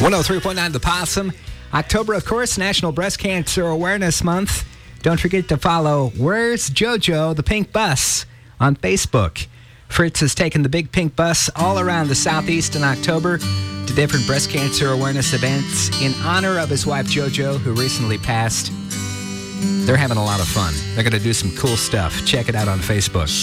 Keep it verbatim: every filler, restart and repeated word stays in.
one oh three point nine The Possum. October, of course, National Breast Cancer Awareness Month. Don't forget to follow Where's JoJo, the Pink Bus, on Facebook. Fritz has taken the big pink bus all around the Southeast in October to different breast cancer awareness events in honor of his wife JoJo, who recently passed. They're having a lot of fun. They're going to do some cool stuff. Check it out on Facebook.